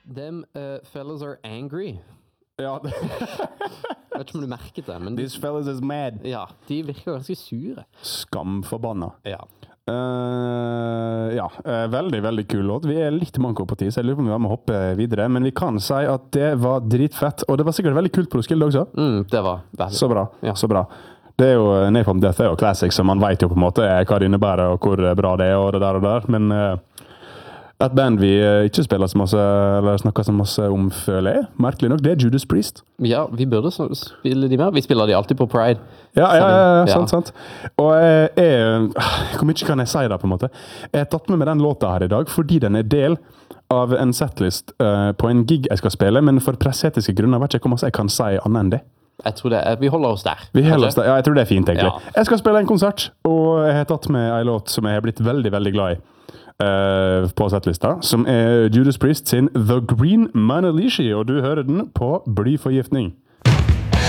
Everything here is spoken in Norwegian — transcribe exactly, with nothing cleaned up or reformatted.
Them uh, fellas are angry. Ja. Jeg vet ikke om du merket det, men... These fellas is mad. Ja, de virker ganske sure. Skamforbanna. Ja. Uh, ja, uh, veldig, veldig kul låt. Vi er litt manko på tid, så jeg lurer på om vi har med å hoppe videre, men vi kan si at det var dritfett, og det var sikkert veldig kult på Roskilde også. Mm, det var veldig. Så bra, ja. så bra. Det er jo Napalm Death er jo classic, så man vet jo på en måte hva det innebærer og hvor bra det er og det der og der, men uh, et band vi ikke spiller så masse, eller snakker så masse om, føler jeg, merkelig nok, det er Judas Priest. Ja, vi burde spille de mer. Vi spiller de alltid på Pride. Ja, ja, ja, ja, sant, sant. Og jeg, jeg, hvor mye kan jeg si da på en måte? Jeg har tatt med meg den låta her i dag, fordi den er del av en setlist uh, på en gig jeg skal spille, men for pressetiske grunner vet jeg ikke hvor mye jeg kan si annet enn det. Jeg tror det er, vi holder oss der. Vi holder oss der, ja, jeg tror det er fint egentlig. Ja. Jeg skal spille en konsert, og jeg har tatt med en låt som jeg har blitt veldig, veldig glad i. Uh, på settlista, som er Judas Priest sin The Green Manalishi, og du hører den på Blyforgiftning.